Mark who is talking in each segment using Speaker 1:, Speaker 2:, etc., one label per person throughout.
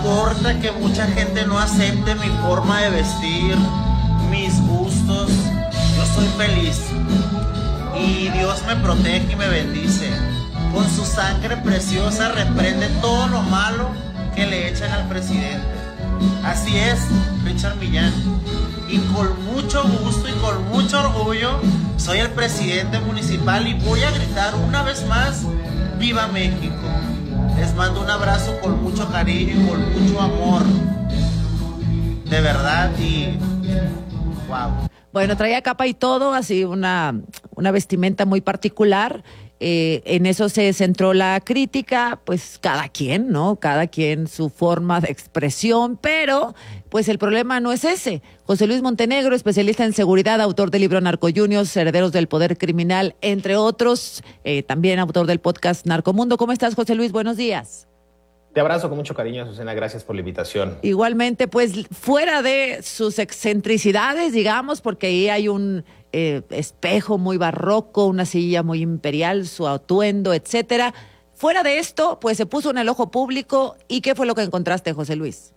Speaker 1: importa que mucha gente no acepte mi forma de vestir, mis gustos. Yo soy feliz. Y Dios me protege y me bendice. Con su sangre preciosa reprende todo lo malo que le echan al presidente. Así es, Richard Millán. Y con mucho gusto y con mucho orgullo soy el presidente municipal y voy a gritar una vez más: ¡Viva México! Les mando un abrazo con mucho cariño y con mucho amor. De verdad, y wow.
Speaker 2: Bueno, traía capa y todo, así una vestimenta muy particular. En eso se centró la crítica, pues cada quien, ¿no? Cada quien su forma de expresión, pero pues el problema no es ese. José Luis Montenegro, especialista en seguridad, autor del libro Narcojuniors, Herederos del Poder Criminal, entre otros, también autor del podcast Narcomundo. ¿Cómo estás, José Luis? Buenos días.
Speaker 3: Te abrazo con mucho cariño, Azucena. Gracias por la invitación.
Speaker 2: Igualmente, pues fuera de sus excentricidades, digamos, porque ahí hay un espejo muy barroco, una silla muy imperial, su atuendo, etcétera. Fuera de esto, pues se puso en el ojo público. ¿Y qué fue lo que encontraste, José Luis?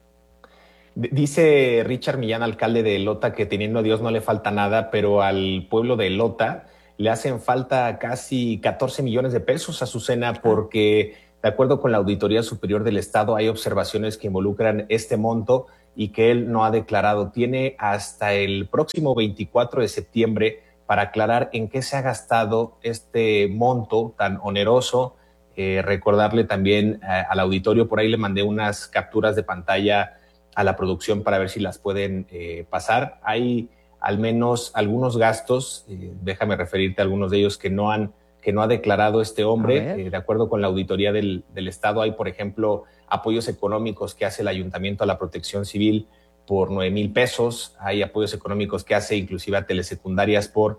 Speaker 3: Dice Richard Millán, alcalde de Lota, que teniendo a Dios no le falta nada, pero al pueblo de Lota le hacen falta casi 14 millones de pesos, Azucena, porque de acuerdo con la Auditoría Superior del Estado hay observaciones que involucran este monto y que él no ha declarado. Tiene hasta el próximo 24 de septiembre para aclarar en qué se ha gastado este monto tan oneroso. Recordarle también al auditorio, por ahí le mandé unas capturas de pantalla a la producción para ver si las pueden pasar. Hay al menos algunos gastos, déjame referirte a algunos de ellos que no ha declarado este hombre. De acuerdo con la auditoría del Estado, hay, por ejemplo, apoyos económicos que hace el Ayuntamiento a la Protección Civil por 9,000 pesos. Hay apoyos económicos que hace inclusive a telesecundarias por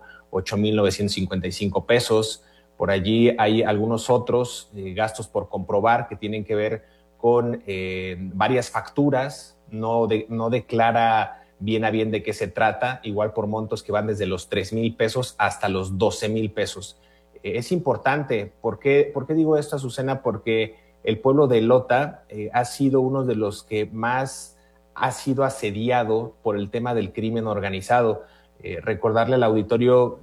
Speaker 3: 8,955 pesos. Por allí hay algunos otros gastos por comprobar que tienen que ver con varias facturas. No declara bien a bien de qué se trata, igual por montos que van desde los 3,000 pesos hasta los 12,000 pesos. Es importante. ¿Por qué digo esto, Azucena? Porque el pueblo de Lota ha sido uno de los que más ha sido asediado por el tema del crimen organizado. Recordarle al auditorio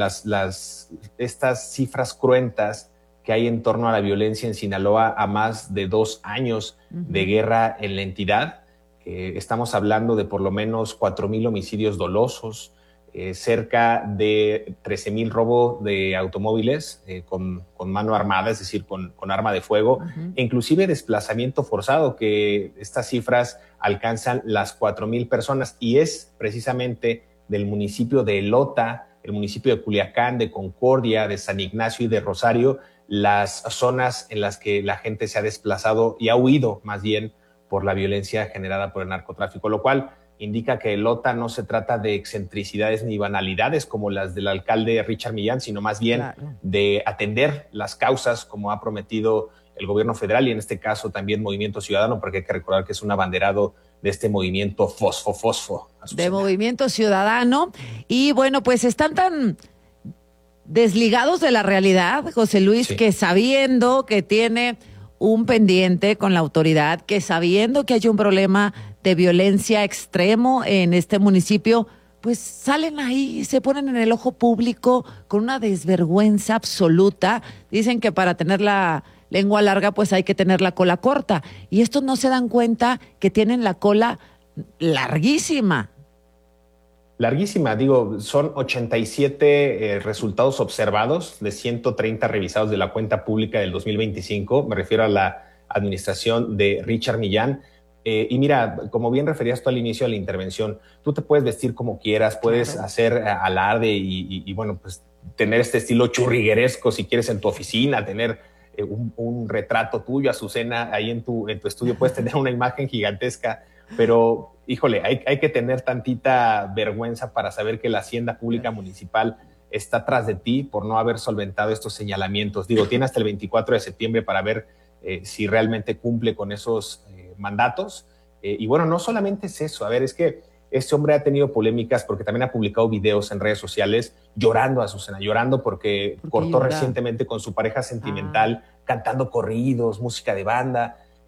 Speaker 3: estas cifras cruentas que hay en torno a la violencia en Sinaloa a más de 2 años de guerra en la entidad. Estamos hablando de por lo menos 4,000 homicidios dolosos, cerca de 13,000 robos de automóviles con mano armada, es decir, con arma de fuego, e inclusive desplazamiento forzado, que estas cifras alcanzan las 4,000 personas, y es precisamente del municipio de Lota, el municipio de Culiacán, de Concordia, de San Ignacio y de Rosario, las zonas en las que la gente se ha desplazado y ha huido más bien por la violencia generada por el narcotráfico, lo cual indica que Lota no se trata de excentricidades ni banalidades como las del alcalde Richard Millán, sino más bien de atender las causas como ha prometido el gobierno federal y en este caso también Movimiento Ciudadano, porque hay que recordar que es un abanderado de este movimiento Fosfo.
Speaker 2: De Movimiento Ciudadano. Y bueno, pues están tan desligados de la realidad, José Luis, que sabiendo que tiene un pendiente con la autoridad, que sabiendo que hay un problema de violencia extremo en este municipio, pues salen ahí, se ponen en el ojo público con una desvergüenza absoluta. Dicen que para tener la lengua larga, pues hay que tener la cola corta. Y estos no se dan cuenta que tienen la cola larguísima.
Speaker 3: Larguísima, digo, son 87 resultados observados de 130 revisados de la cuenta pública del 2025. Me refiero a la administración de Richard Millán. Y mira, como bien referías tú al inicio de la intervención, tú te puedes vestir como quieras, puedes hacer alarde y bueno, pues tener este estilo churrigueresco si quieres en tu oficina, tener un retrato tuyo, Azucena, ahí en tu estudio puedes tener una imagen gigantesca, pero híjole, hay que tener tantita vergüenza para saber que la Hacienda Pública Municipal está tras de ti por no haber solventado estos señalamientos. Digo, tiene hasta el 24 de septiembre para ver si realmente cumple con esos mandatos. Y bueno, no solamente es eso. A ver, es que este hombre ha tenido polémicas porque también ha publicado videos en redes sociales llorando, Azucena, llorando porque cortó recientemente con su pareja sentimental, cantando corridos, música de banda.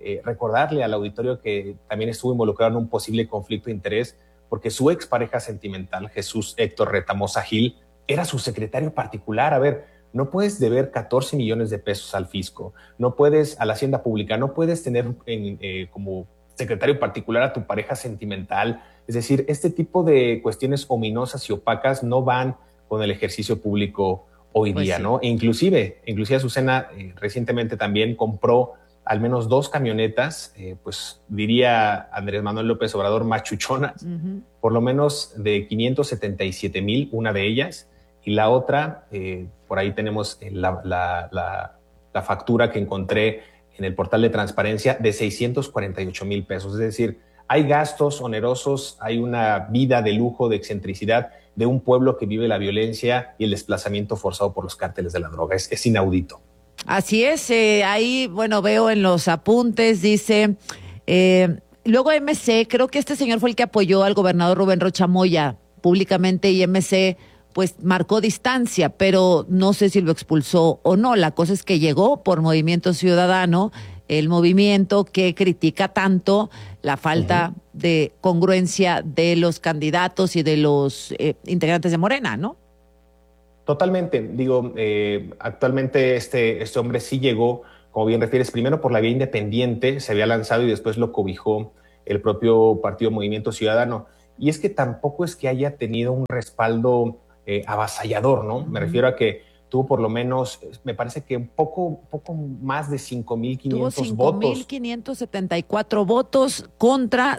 Speaker 3: recordarle al auditorio que también estuvo involucrado en un posible conflicto de interés porque su expareja sentimental, Jesús Héctor Retamosa Gil, era su secretario particular. A ver, no puedes deber 14 millones de pesos al fisco, no puedes a la hacienda pública, no puedes tener como secretario particular a tu pareja sentimental. Es decir, este tipo de cuestiones ominosas y opacas no van con el ejercicio público hoy día, sí, ¿no? E inclusive Azucena recientemente también compró al menos 2 camionetas, pues diría Andrés Manuel López Obrador, machuchonas, por lo menos de 577,000, una de ellas, y la otra, por ahí tenemos la factura que encontré en el portal de transparencia de 648,000 pesos. Es decir, hay gastos onerosos, hay una vida de lujo, de excentricidad de un pueblo que vive la violencia y el desplazamiento forzado por los cárteles de la droga. Es inaudito.
Speaker 2: Así es, ahí, bueno, veo en los apuntes, dice, luego MC, creo que este señor fue el que apoyó al gobernador Rubén Rocha Moya públicamente y MC pues marcó distancia, pero no sé si lo expulsó o no. La cosa es que llegó por Movimiento Ciudadano, el movimiento que critica tanto la falta de congruencia de los candidatos y de los integrantes de Morena, ¿no?
Speaker 3: Totalmente. Digo, actualmente este hombre sí llegó, como bien refieres, primero por la vía independiente, se había lanzado y después lo cobijó el propio partido Movimiento Ciudadano. Y es que tampoco es que haya tenido un respaldo avasallador, ¿no? Me refiero a que tuvo por lo menos, me parece que un poco más de 5,500 votos.
Speaker 2: 5,574 votos contra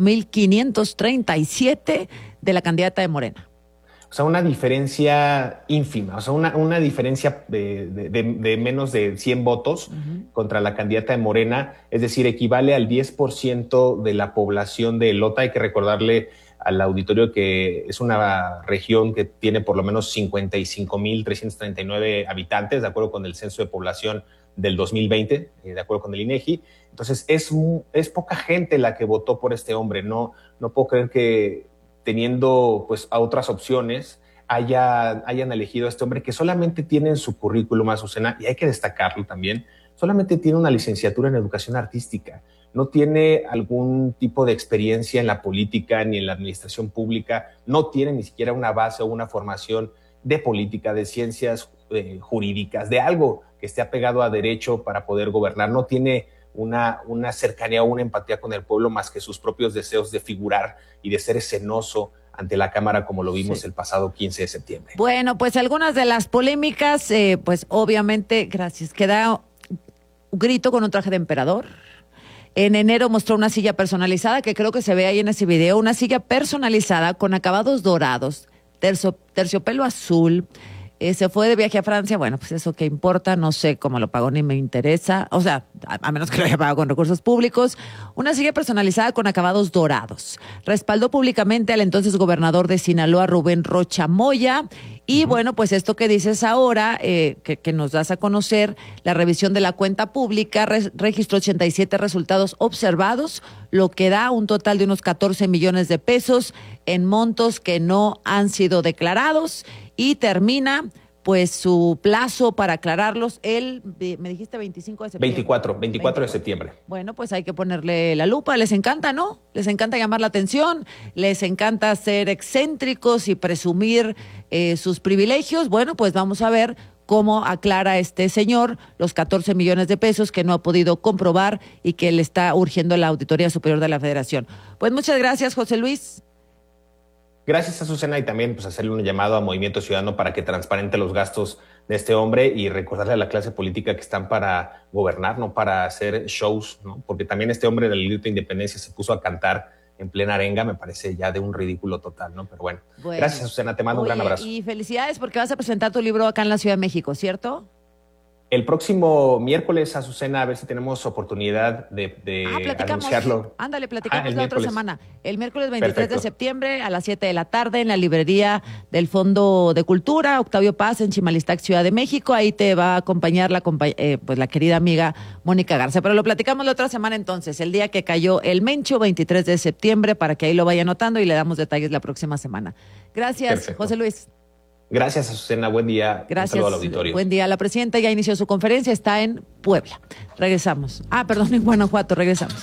Speaker 2: 5,537 de la candidata de Morena.
Speaker 3: O sea, una diferencia ínfima, o sea, una diferencia de menos de 100 votos contra la candidata de Morena, es decir, equivale al 10% de la población de Lota. Hay que recordarle al auditorio que es una región que tiene por lo menos 55,339 habitantes, de acuerdo con el censo de población del 2020, de acuerdo con el INEGI. Entonces, es poca gente la que votó por este hombre. No puedo creer que teniendo pues a otras opciones hayan elegido a este hombre que solamente tiene en su currículum, Azucena, y hay que destacarlo también, solamente tiene una licenciatura en educación artística. No tiene algún tipo de experiencia en la política ni en la administración pública, no tiene ni siquiera una base o una formación de política, de ciencias jurídicas, de algo que esté apegado a derecho para poder gobernar. No tiene una cercanía o una empatía con el pueblo más que sus propios deseos de figurar y de ser escenoso ante la Cámara, como lo vimos el pasado 15 de septiembre.
Speaker 2: Bueno, pues algunas de las polémicas, pues obviamente, queda un grito con un traje de emperador. En enero mostró una silla personalizada, que creo que se ve ahí en ese video, una silla personalizada con acabados dorados, terciopelo azul. Se fue de viaje a Francia, bueno, pues eso qué importa, no sé cómo lo pagó ni me interesa, o sea, a menos que lo haya pagado con recursos públicos. Una silla personalizada con acabados dorados. Respaldó públicamente al entonces gobernador de Sinaloa, Rubén Rocha Moya. Y bueno, pues esto que dices ahora, que nos das a conocer, la revisión de la cuenta pública registró 87 resultados observados, lo que da un total de unos 14 millones de pesos en montos que no han sido declarados, y termina pues su plazo para aclararlos me dijiste 25 de septiembre.
Speaker 3: 24 de septiembre.
Speaker 2: Bueno, pues hay que ponerle la lupa. Les encanta, ¿no? Les encanta llamar la atención, les encanta ser excéntricos y presumir sus privilegios. Bueno, pues vamos a ver cómo aclara este señor los 14 millones de pesos que no ha podido comprobar y que le está urgiendo la Auditoría Superior de la Federación. Pues muchas gracias, José Luis.
Speaker 3: Gracias, Azucena, y también pues hacerle un llamado a Movimiento Ciudadano para que transparente los gastos de este hombre y recordarle a la clase política que están para gobernar, no para hacer shows, ¿no? Porque también este hombre del grito de independencia se puso a cantar en plena arenga, me parece ya de un ridículo total, ¿no? Pero bueno. Gracias, Azucena, te mando un gran abrazo.
Speaker 2: Y felicidades porque vas a presentar tu libro acá en la Ciudad de México, ¿cierto?
Speaker 3: El próximo miércoles, Azucena, a ver si tenemos oportunidad de anunciarlo.
Speaker 2: Ándale, platicamos la otra semana. El miércoles 23 de septiembre a las 7 de la tarde en la librería del Fondo de Cultura, Octavio Paz, en Chimalistac, Ciudad de México. Ahí te va a acompañar pues la querida amiga Mónica Garza. Pero lo platicamos la otra semana entonces, el día que cayó el Mencho, 23 de septiembre, para que ahí lo vaya anotando y le damos detalles la próxima semana. Gracias, José Luis.
Speaker 3: Gracias, Azucena. Buen día.
Speaker 2: Gracias.
Speaker 3: Un saludo al auditorio.
Speaker 2: Buen día. La presidenta ya inició su conferencia, está en Puebla. Regresamos. En Guanajuato. Regresamos.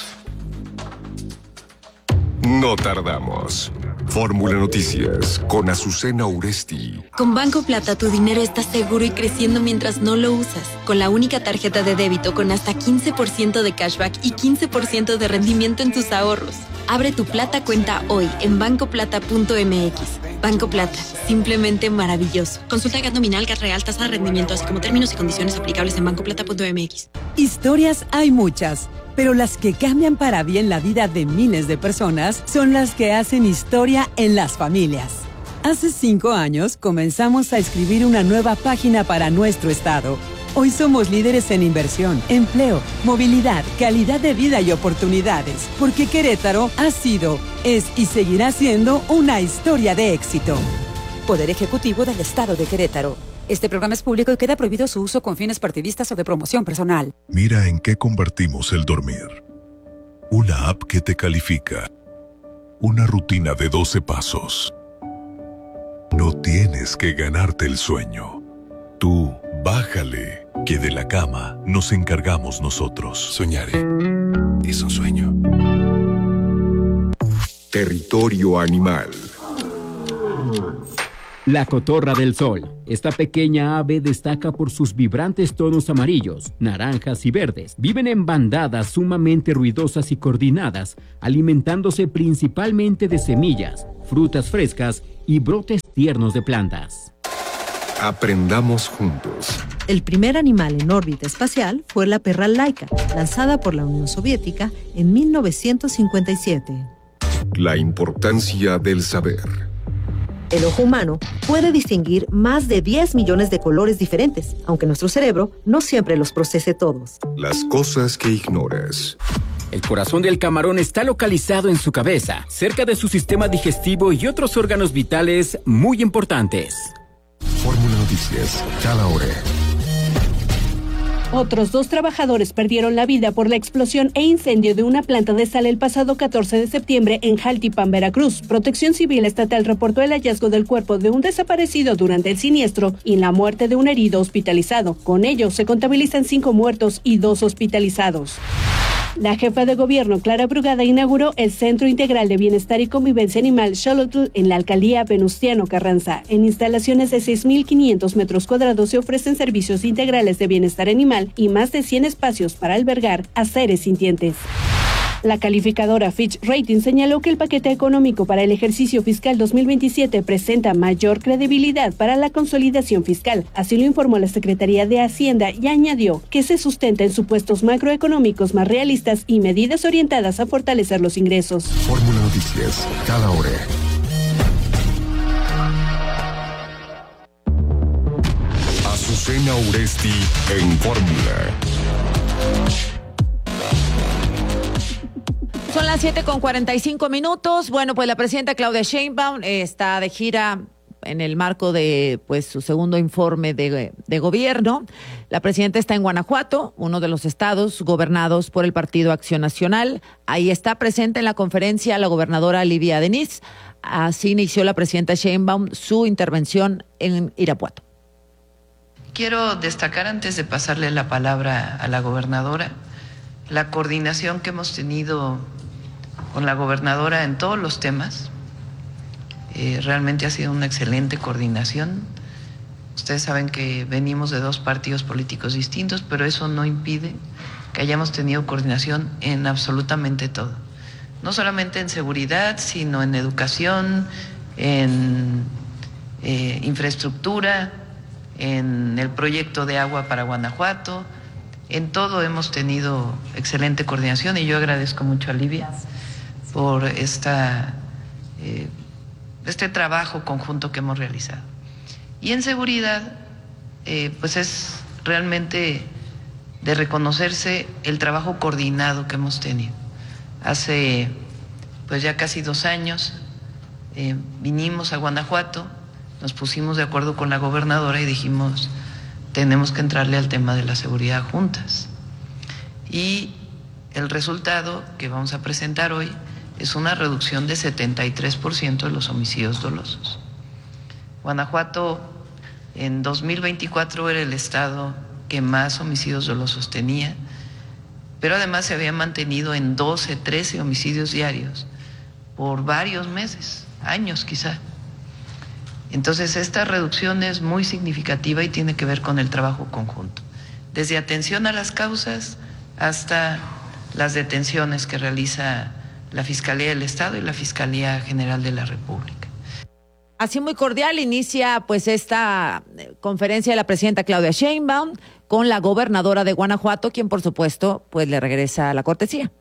Speaker 4: No tardamos. Fórmula Noticias con Azucena Uresti.
Speaker 5: Con Banco Plata tu dinero está seguro y creciendo mientras no lo usas. Con la única tarjeta de débito con hasta 15% de cashback y 15% de rendimiento en tus ahorros. Abre tu Plata cuenta hoy en bancoplata.mx. Banco Plata, simplemente maravilloso. Consulta GAT nominal, GAT real, tasa de rendimiento, así como términos y condiciones aplicables en bancoplata.mx.
Speaker 6: Historias hay muchas, pero las que cambian para bien la vida de miles de personas son las que hacen historia en las familias. Hace 5 años comenzamos a escribir una nueva página para nuestro estado. Hoy somos líderes en inversión, empleo, movilidad, calidad de vida y oportunidades, porque Querétaro ha sido, es y seguirá siendo una historia de éxito.
Speaker 7: Poder Ejecutivo del Estado de Querétaro. Este programa es público y queda prohibido su uso con fines partidistas o de promoción personal.
Speaker 8: Mira en qué convertimos el dormir. Una app que te califica. Una rutina de 12 pasos. No tienes que ganarte el sueño. Tú, bájale, que de la cama nos encargamos nosotros.
Speaker 4: Soñaré. Es un sueño. Territorio Animal.
Speaker 9: La cotorra del sol. Esta pequeña ave destaca por sus vibrantes tonos amarillos, naranjas y verdes. Viven en bandadas sumamente ruidosas y coordinadas, alimentándose principalmente de semillas, frutas frescas y brotes tiernos de plantas.
Speaker 4: Aprendamos juntos.
Speaker 10: El primer animal en órbita espacial fue la perra Laika, lanzada por la Unión Soviética en 1957.
Speaker 4: La importancia del saber.
Speaker 10: El ojo humano puede distinguir más de 10 millones de colores diferentes, aunque nuestro cerebro no siempre los procese todos.
Speaker 4: Las cosas que ignoras.
Speaker 9: El corazón del camarón está localizado en su cabeza, cerca de su sistema digestivo y otros órganos vitales muy importantes.
Speaker 4: Fórmula Noticias, cada hora.
Speaker 11: Otros 2 trabajadores perdieron la vida por la explosión e incendio de una planta de sal el pasado 14 de septiembre en Jaltipan, Veracruz. Protección Civil Estatal reportó el hallazgo del cuerpo de un desaparecido durante el siniestro y la muerte de un herido hospitalizado. Con ello, se contabilizan 5 muertos y 2 hospitalizados. La jefa de gobierno, Clara Brugada, inauguró el Centro Integral de Bienestar y Convivencia Animal Xolotl en la alcaldía Venustiano Carranza. En instalaciones de 6,500 metros cuadrados se ofrecen servicios integrales de bienestar animal y más de 100 espacios para albergar a seres sintientes. La calificadora Fitch Ratings señaló que el paquete económico para el ejercicio fiscal 2027 presenta mayor credibilidad para la consolidación fiscal. Así lo informó la Secretaría de Hacienda y añadió que se sustenta en supuestos macroeconómicos más realistas y medidas orientadas a fortalecer los ingresos.
Speaker 4: Fórmula Noticias, cada hora. Azucena Uresti en Fórmula.
Speaker 2: Son las 7:45. Bueno, pues la presidenta Claudia Sheinbaum está de gira en el marco de su segundo informe de gobierno. La presidenta está en Guanajuato, uno de los estados gobernados por el Partido Acción Nacional. Ahí está presente en la conferencia la gobernadora Livia Denis. Así inició la presidenta Sheinbaum su intervención en Irapuato.
Speaker 12: Quiero destacar, antes de pasarle la palabra a la gobernadora, la coordinación que hemos tenido con la gobernadora en todos los temas. Realmente ha sido una excelente coordinación. Ustedes saben que venimos de 2 partidos políticos distintos, pero eso no impide que hayamos tenido coordinación en absolutamente todo. No solamente en seguridad, sino en educación, en infraestructura, en el proyecto de agua para Guanajuato. En todo hemos tenido excelente coordinación y yo agradezco mucho a Livia por este trabajo conjunto que hemos realizado. Y en seguridad, pues es realmente de reconocerse el trabajo coordinado que hemos tenido. Hace pues ya casi 2 años vinimos a Guanajuato, nos pusimos de acuerdo con la gobernadora y dijimos: tenemos que entrarle al tema de la seguridad juntas. Y el resultado que vamos a presentar hoy es una reducción de 73% de los homicidios dolosos. Guanajuato En 2024 era el estado que más homicidios dolosos tenía, pero además se había mantenido en 12, 13 homicidios diarios por varios meses, años quizá. Entonces esta reducción es muy significativa y tiene que ver con el trabajo conjunto, desde atención a las causas hasta las detenciones que realiza la Fiscalía del Estado y la Fiscalía General de la República.
Speaker 2: Así muy cordial inicia pues esta conferencia de la presidenta Claudia Sheinbaum con la gobernadora de Guanajuato, quien por supuesto pues le regresa la cortesía.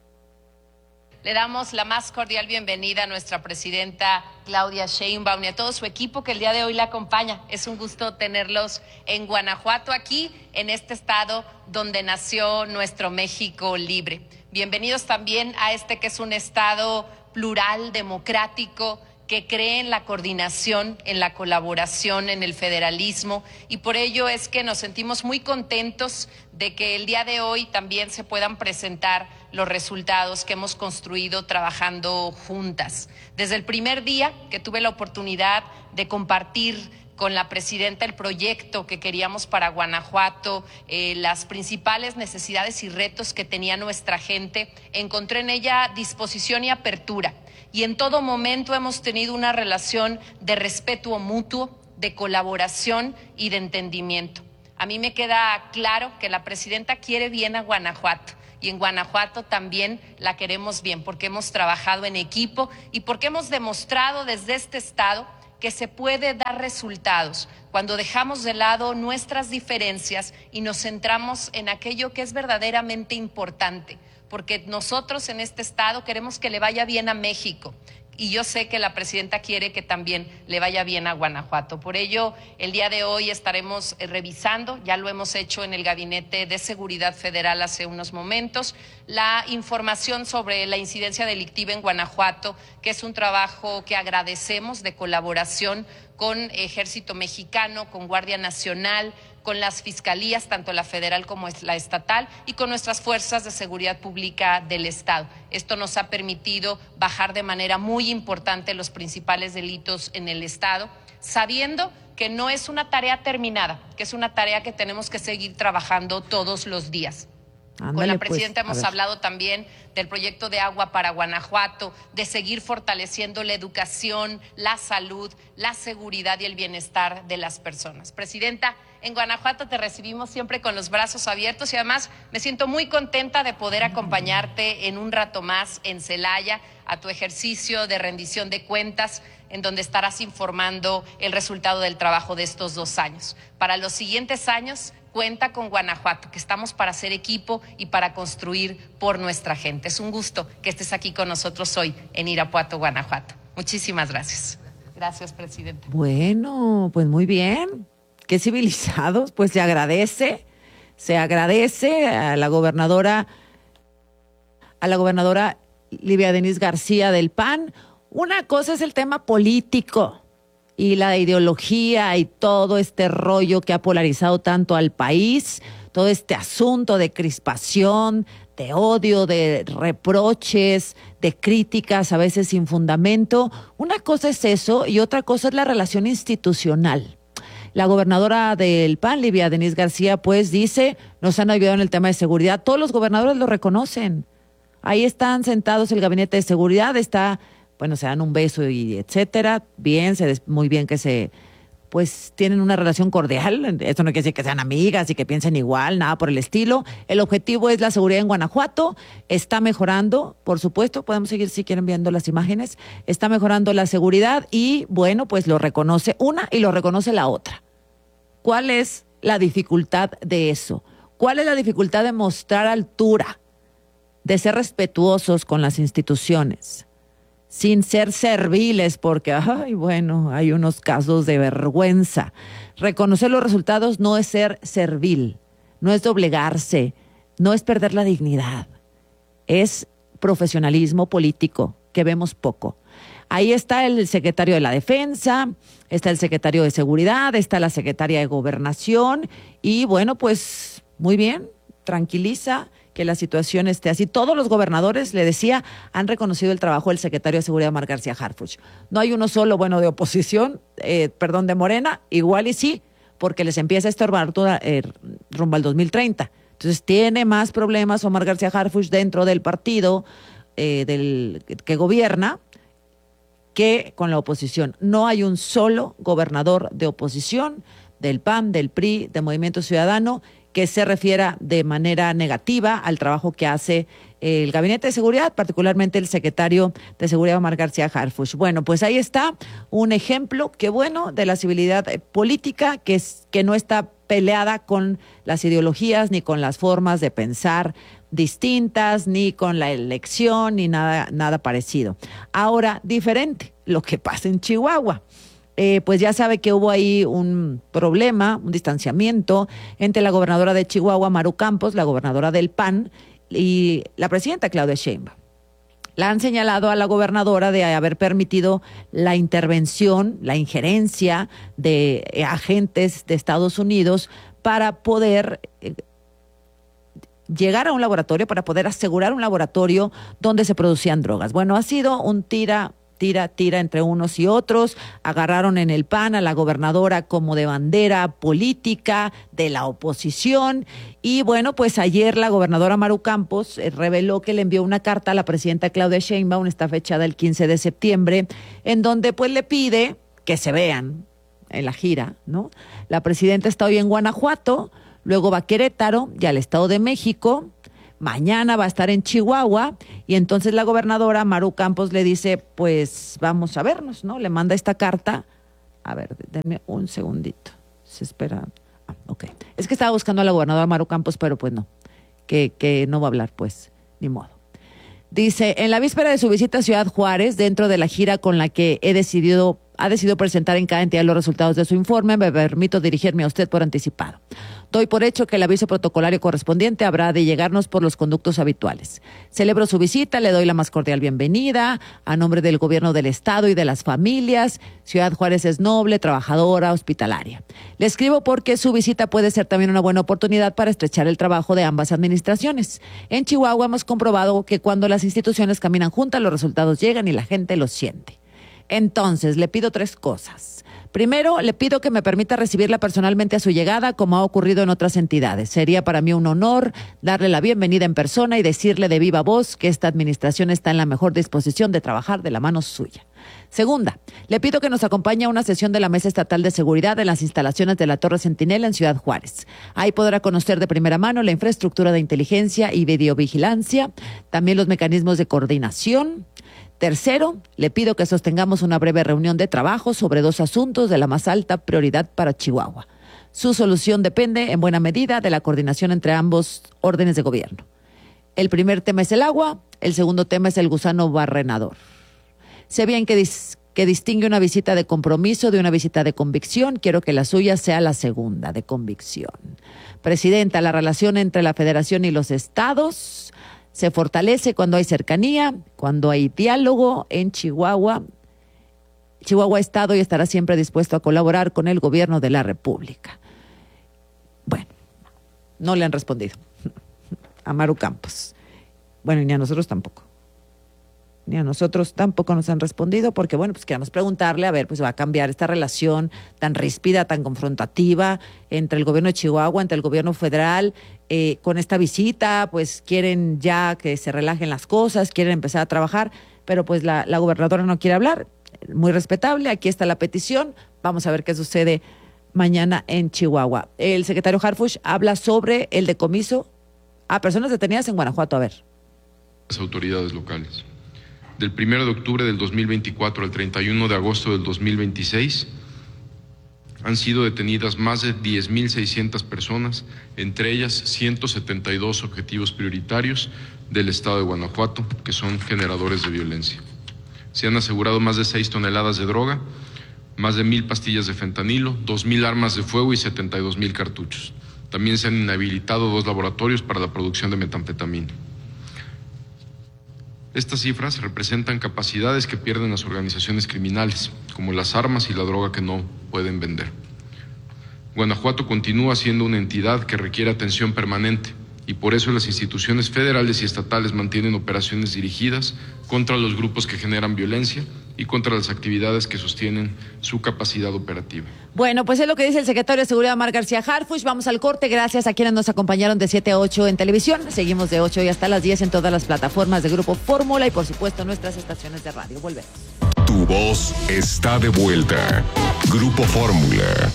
Speaker 13: Le damos la más cordial bienvenida a nuestra presidenta Claudia Sheinbaum y a todo su equipo que el día de hoy la acompaña. Es un gusto tenerlos en Guanajuato, aquí en este estado donde nació nuestro México libre. Bienvenidos también a este que es un estado plural, democrático, que cree en la coordinación, en la colaboración, en el federalismo, y por ello es que nos sentimos muy contentos de que el día de hoy también se puedan presentar los resultados que hemos construido trabajando juntas. Desde el primer día que tuve la oportunidad de compartir con la presidenta el proyecto que queríamos para Guanajuato, las principales necesidades y retos que tenía nuestra gente, encontré en ella disposición y apertura. Y en todo momento hemos tenido una relación de respeto mutuo, de colaboración y de entendimiento. A mí me queda claro que la presidenta quiere bien a Guanajuato y en Guanajuato también la queremos bien porque hemos trabajado en equipo y porque hemos demostrado desde este estado que se puede dar resultados cuando dejamos de lado nuestras diferencias y nos centramos en aquello que es verdaderamente importante. Porque nosotros en este estado queremos que le vaya bien a México y yo sé que la presidenta quiere que también le vaya bien a Guanajuato. Por ello, el día de hoy estaremos revisando, ya lo hemos hecho en el Gabinete de Seguridad Federal hace unos momentos, la información sobre la incidencia delictiva en Guanajuato, que es un trabajo que agradecemos de colaboración con Ejército Mexicano, con Guardia Nacional, con las fiscalías, tanto la federal como la estatal, y con nuestras fuerzas de seguridad pública del Estado. Esto nos ha permitido bajar de manera muy importante los principales delitos en el Estado, sabiendo que no es una tarea terminada, que es una tarea que tenemos que seguir trabajando todos los días.
Speaker 2: Ándale,
Speaker 13: con la presidenta
Speaker 2: pues,
Speaker 13: hemos hablado también del proyecto de agua para Guanajuato, de seguir fortaleciendo la educación, la salud, la seguridad y el bienestar de las personas. Presidenta, en Guanajuato te recibimos siempre con los brazos abiertos y además me siento muy contenta de poder acompañarte en un rato más en Celaya a tu ejercicio de rendición de cuentas, en donde estarás informando el resultado del trabajo de estos 2 años. Para los siguientes años, cuenta con Guanajuato, que estamos para hacer equipo y para construir por nuestra gente. Es un gusto que estés aquí con nosotros hoy en Irapuato, Guanajuato. Muchísimas gracias. Gracias, presidenta.
Speaker 2: Bueno, pues muy bien. Qué civilizados, pues se agradece a la gobernadora Livia Denís García del PAN. Una cosa es el tema político y la ideología y todo este rollo que ha polarizado tanto al país, todo este asunto de crispación, de odio, de reproches, de críticas a veces sin fundamento. Una cosa es eso y otra cosa es la relación institucional. La gobernadora del PAN, Livia Denís García, pues dice, nos han ayudado en el tema de seguridad. Todos los gobernadores lo reconocen. Ahí están sentados el gabinete de seguridad, se dan un beso y etcétera. Bien, muy bien que pues tienen una relación cordial. Esto no quiere decir que sean amigas y que piensen igual, nada por el estilo. El objetivo es la seguridad en Guanajuato. Está mejorando, por supuesto. Podemos seguir si quieren viendo las imágenes. Está mejorando la seguridad y, bueno, pues lo reconoce una y lo reconoce la otra. ¿Cuál es la dificultad de eso? ¿Cuál es la dificultad de mostrar altura, de ser respetuosos con las instituciones, sin ser serviles? Porque, hay unos casos de vergüenza. Reconocer los resultados no es ser servil, no es doblegarse, no es perder la dignidad. Es profesionalismo político, que vemos poco. Ahí está el secretario de la Defensa, está el secretario de Seguridad, está la secretaria de Gobernación y bueno, pues muy bien, tranquiliza que la situación esté así. Todos los gobernadores, le decía, han reconocido el trabajo del secretario de Seguridad, Omar García Harfuch. No hay uno solo, de oposición, de Morena, igual y sí, porque les empieza a estorbar rumbo al 2030. Entonces tiene más problemas Omar García Harfuch dentro del partido que gobierna que con la oposición. No hay un solo gobernador de oposición, del PAN, del PRI, de Movimiento Ciudadano, que se refiera de manera negativa al trabajo que hace el Gabinete de Seguridad, particularmente el secretario de Seguridad Omar García Harfuch. Bueno, pues ahí está un ejemplo, qué bueno, de la civilidad política que no está peleada con las ideologías ni con las formas de pensar distintas, ni con la elección, ni nada parecido. Ahora, diferente, lo que pasa en Chihuahua. Pues ya sabe que hubo ahí un problema, un distanciamiento entre la gobernadora de Chihuahua, Maru Campos, la gobernadora del PAN, y la presidenta Claudia Sheinbaum. La han señalado a la gobernadora de haber permitido la intervención, la injerencia de agentes de Estados Unidos para poder llegar a un laboratorio, para poder asegurar un laboratorio donde se producían drogas. Bueno, ha sido un tira entre unos y otros. Agarraron en el PAN a la gobernadora como de bandera política de la oposición. Y bueno, pues ayer la gobernadora Maru Campos reveló que le envió una carta a la presidenta Claudia Sheinbaum, está fechada el 15 de septiembre, en donde pues le pide que se vean en la gira, ¿no? La presidenta está hoy en Guanajuato, luego va a Querétaro y al Estado de México. Mañana va a estar en Chihuahua y entonces la gobernadora Maru Campos le dice, pues vamos a vernos, ¿no? Le manda esta carta. A ver, denme un segundito. Se espera. Ok. Es que estaba buscando a la gobernadora Maru Campos, pero pues no. Que no va a hablar, pues, ni modo. Dice, en la víspera de su visita a Ciudad Juárez, dentro de la gira con la que ha decidido presentar en cada entidad los resultados de su informe, me permito dirigirme a usted por anticipado. Doy por hecho que el aviso protocolario correspondiente habrá de llegarnos por los conductos habituales. Celebro su visita, le doy la más cordial bienvenida a nombre del gobierno del estado y de las familias. Ciudad Juárez es noble, trabajadora, hospitalaria. Le escribo porque su visita puede ser también una buena oportunidad para estrechar el trabajo de ambas administraciones. En Chihuahua hemos comprobado que cuando las instituciones caminan juntas, los resultados llegan y la gente los siente. Entonces, le pido 3 cosas. Primero, le pido que me permita recibirla personalmente a su llegada, como ha ocurrido en otras entidades. Sería para mí un honor darle la bienvenida en persona y decirle de viva voz que esta administración está en la mejor disposición de trabajar de la mano suya. Segunda, le pido que nos acompañe a una sesión de la Mesa Estatal de Seguridad en las instalaciones de la Torre Centinela en Ciudad Juárez. Ahí podrá conocer de primera mano la infraestructura de inteligencia y videovigilancia, también los mecanismos de coordinación. Tercero, le pido que sostengamos una breve reunión de trabajo sobre 2 asuntos de la más alta prioridad para Chihuahua. Su solución depende en buena medida de la coordinación entre ambos órdenes de gobierno. El primer tema es el agua, el segundo tema es el gusano barrenador. Sé bien que distingue una visita de compromiso de una visita de convicción. Quiero que la suya sea la segunda, de convicción. Presidenta, la relación entre la Federación y los estados se fortalece cuando hay cercanía, cuando hay diálogo en Chihuahua. Chihuahua ha estado y estará siempre dispuesto a colaborar con el gobierno de la República. Bueno, no le han respondido a Maru Campos. Bueno, ni a nosotros tampoco. Ni a nosotros tampoco nos han respondido porque, bueno, pues queremos preguntarle, a ver, pues va a cambiar esta relación tan ríspida, tan confrontativa entre el gobierno de Chihuahua, entre el gobierno federal, con esta visita, pues quieren ya que se relajen las cosas, quieren empezar a trabajar, pero pues la gobernadora no quiere hablar, muy respetable, aquí está la petición, vamos a ver qué sucede mañana en Chihuahua. El secretario Harfuch habla sobre el decomiso a personas detenidas en Guanajuato, a ver.
Speaker 14: Las autoridades locales. Del 1 de octubre del 2024 al 31 de agosto del 2026 han sido detenidas más de 10.600 personas, entre ellas 172 objetivos prioritarios del estado de Guanajuato, que son generadores de violencia. Se han asegurado más de 6 toneladas de droga, más de 1,000 pastillas de fentanilo, 2,000 armas de fuego y 72,000 cartuchos. También se han inhabilitado 2 laboratorios para la producción de metanfetamina. Estas cifras representan capacidades que pierden las organizaciones criminales, como las armas y la droga que no pueden vender. Guanajuato continúa siendo una entidad que requiere atención permanente y por eso las instituciones federales y estatales mantienen operaciones dirigidas contra los grupos que generan violencia y contra las actividades que sostienen su capacidad operativa.
Speaker 2: Bueno, pues es lo que dice el secretario de Seguridad, Omar García Harfuch. Vamos al corte. Gracias a quienes nos acompañaron de 7 a 8 en televisión. Seguimos de 8 y hasta las 10 en todas las plataformas de Grupo Fórmula y, por supuesto, nuestras estaciones de radio. Volvemos.
Speaker 4: Tu voz está de vuelta. Grupo Fórmula.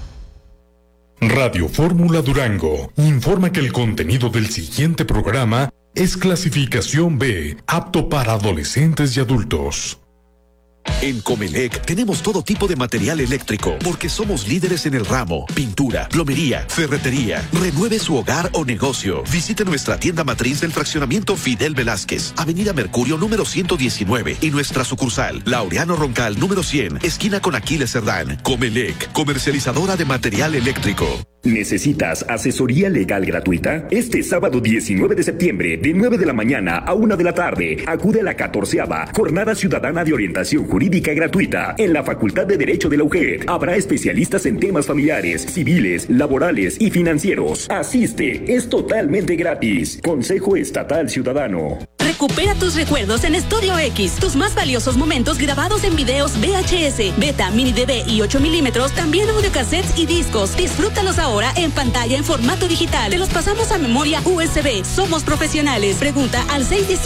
Speaker 15: Radio Fórmula Durango informa que el contenido del siguiente programa es clasificación B, apto para adolescentes y adultos.
Speaker 16: En Comelec tenemos todo tipo de material eléctrico porque somos líderes en el ramo: pintura, plomería, ferretería. Renueve su hogar o negocio. Visite nuestra tienda matriz del fraccionamiento Fidel Velázquez, Avenida Mercurio número 119, y nuestra sucursal Laureano Roncal número 100, esquina con Aquiles Cerdán. Comelec, comercializadora de material eléctrico.
Speaker 17: ¿Necesitas asesoría legal gratuita? Este sábado 19 de septiembre, de 9 de la mañana a 1 de la tarde, acude a la 14ª Jornada Ciudadana de Orientación Jurídica Gratuita en la Facultad de Derecho de la UGED. Habrá especialistas en temas familiares, civiles, laborales y financieros. Asiste, es totalmente gratis. Consejo Estatal Ciudadano.
Speaker 18: Recupera tus recuerdos en Estudio X. Tus más valiosos momentos grabados en videos VHS, Beta, Mini DV y 8 milímetros, también audiocassettes y discos. Disfrútalos ahora en pantalla en formato digital. Te los pasamos a memoria USB. Somos profesionales. Pregunta al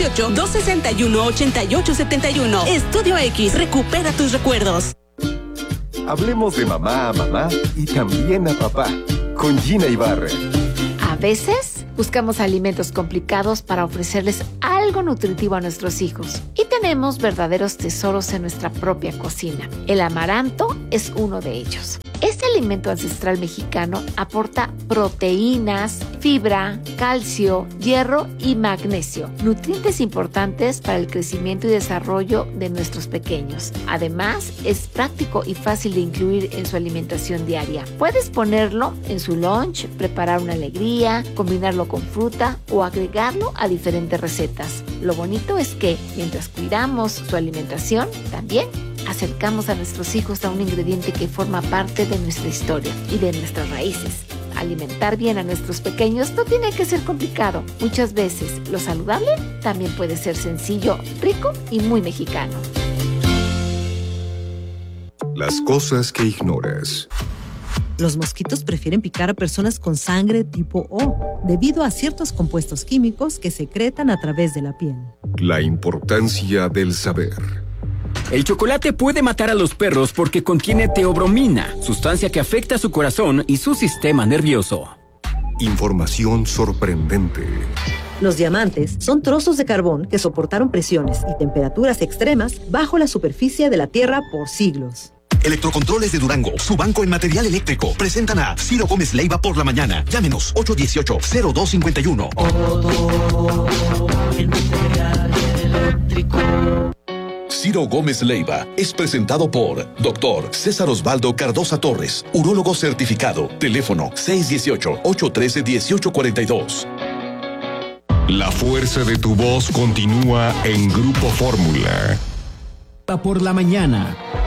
Speaker 18: 618-261-8871. Estudio X. Recupera tus recuerdos.
Speaker 19: Hablemos de mamá a mamá y también a papá. Con Gina Ibarra.
Speaker 20: A veces buscamos alimentos complicados para ofrecerles algo nutritivo a nuestros hijos. Y tenemos verdaderos tesoros en nuestra propia cocina. El amaranto es uno de ellos. Este alimento ancestral mexicano aporta proteínas, fibra, calcio, hierro y magnesio, nutrientes importantes para el crecimiento y desarrollo de nuestros pequeños. Además, es práctico y fácil de incluir en su alimentación diaria. Puedes ponerlo en su lunch, preparar una alegría, combinarlo con fruta o agregarlo a diferentes recetas. Lo bonito es que, mientras cuidamos su alimentación, también acercamos a nuestros hijos a un ingrediente que forma parte de nuestra historia y de nuestras raíces. Alimentar bien a nuestros pequeños no tiene que ser complicado. Muchas veces lo saludable también puede ser sencillo, rico y muy mexicano.
Speaker 4: Las cosas que ignoras.
Speaker 10: Los mosquitos prefieren picar a personas con sangre tipo O, debido a ciertos compuestos químicos que secretan a través de la piel.
Speaker 4: La importancia del saber.
Speaker 9: El chocolate puede matar a los perros porque contiene teobromina, sustancia que afecta su corazón y su sistema nervioso.
Speaker 4: Información sorprendente.
Speaker 10: Los diamantes son trozos de carbón que soportaron presiones y temperaturas extremas bajo la superficie de la Tierra por siglos.
Speaker 16: Electrocontroles de Durango, su banco en material eléctrico, presentan a Ciro Gómez Leiva por la mañana. Llámenos 818-0251. Ciro Gómez Leiva es presentado por Dr. César Osvaldo Cardosa Torres, urólogo certificado. Teléfono 618-813-1842.
Speaker 4: La fuerza de tu voz continúa en Grupo Fórmula.
Speaker 9: Por la mañana.